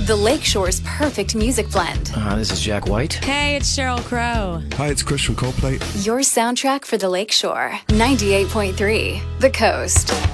The Lakeshore's perfect music blend. This is Jack White. Hey, it's Sheryl Crow. Hi, it's Chris from Coldplay. Your soundtrack for the Lakeshore. 98.3 The Coast.